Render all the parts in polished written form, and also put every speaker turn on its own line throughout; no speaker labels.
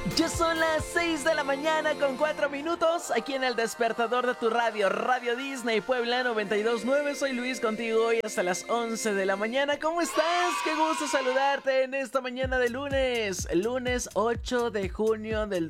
Ya son las 6 de la mañana con 4 minutos aquí en el despertador de tu radio, Radio Disney Puebla 929. Soy Luis contigo hoy hasta las 11 de la mañana. ¿Cómo estás? Qué gusto saludarte en esta mañana de lunes 8 de junio del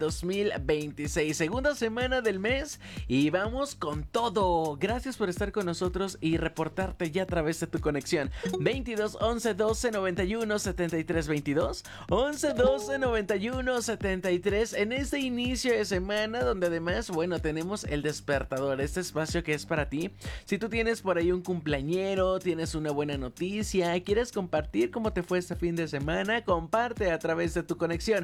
2026, segunda semana del mes y vamos con todo. Gracias por estar con nosotros y reportarte ya a través de tu conexión 22 11 12 91 73 22 11 12 91 73 en este inicio de semana donde además, bueno, tenemos el despertador, este espacio que es para ti. Si tú tienes por ahí un cumpleañero, tienes una buena noticia, quieres compartir cómo te fue este fin de semana, comparte a través de tu conexión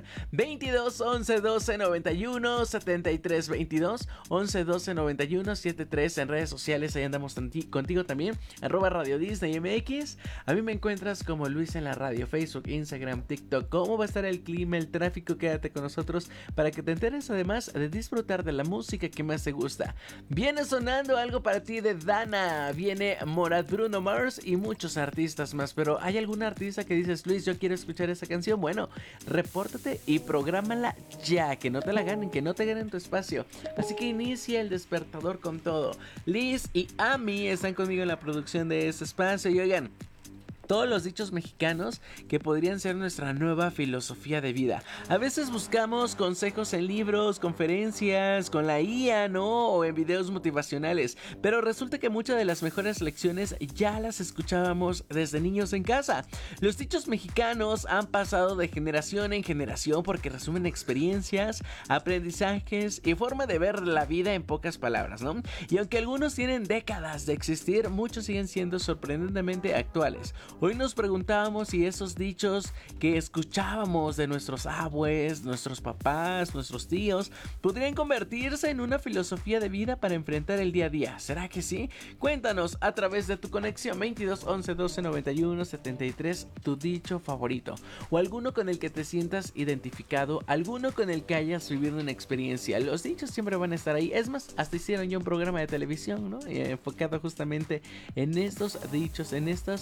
22 11 12 91 73 22 11 12 91 73 en redes sociales. Ahí andamos contigo también, @Radio Disney MX. A mí me encuentras como Luis en la radio, Facebook, Instagram, TikTok. ¿Cómo va a estar el clima, el tráfico? Quédate con nosotros para que te enteres además de disfrutar de la música que más te gusta. Viene sonando algo para ti de Dana, viene Morat, Bruno Mars y muchos artistas más. Pero ¿hay algún artista que dices, Luis, yo quiero escuchar esa canción? Bueno, repórtate y prográmala ya, que no te la ganen, que no te ganen tu espacio. Así que inicia el despertador con todo. Liz y Ami están conmigo en la producción de este espacio y oigan, todos los dichos mexicanos que podrían ser nuestra nueva filosofía de vida. A veces buscamos consejos en libros, conferencias, con la IA, ¿no? O en videos motivacionales. Pero resulta que muchas de las mejores lecciones ya las escuchábamos desde niños en casa. Los dichos mexicanos han pasado de generación en generación porque resumen experiencias, aprendizajes y forma de ver la vida en pocas palabras, ¿no? Y aunque algunos tienen décadas de existir, muchos siguen siendo sorprendentemente actuales. Hoy nos preguntábamos si esos dichos que escuchábamos de nuestros abuelos, nuestros papás, nuestros tíos, podrían convertirse en una filosofía de vida para enfrentar el día a día. ¿Será que sí? Cuéntanos a través de tu conexión 22 11 12 91 73 tu dicho favorito o alguno con el que te sientas identificado, alguno con el que hayas vivido una experiencia. Los dichos siempre van a estar ahí. Es más, hasta hicieron ya un programa de televisión, ¿no? Enfocado justamente en estos dichos, en estas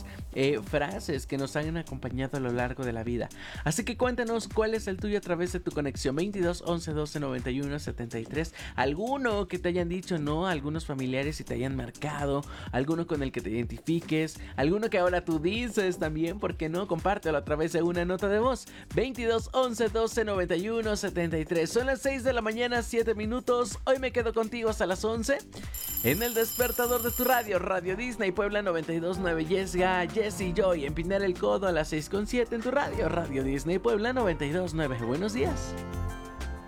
frases que nos han acompañado a lo largo de la vida. Así que cuéntanos cuál es el tuyo a través de tu conexión 22 11 12 91 73. Alguno que te hayan dicho, no, algunos familiares y te hayan marcado, alguno con el que te identifiques, alguno que ahora tú dices también, ¿por qué no? Compártelo a través de una nota de voz 22 11 12 91 73. Son las 6 de la mañana, 7 minutos. Hoy me quedo contigo hasta las 11 en el despertador de tu radio, Radio Disney Puebla 929. Yesga, Jessy Joy, empinar el codo a las 6:7 en tu radio, Radio Disney Puebla 929. Buenos días.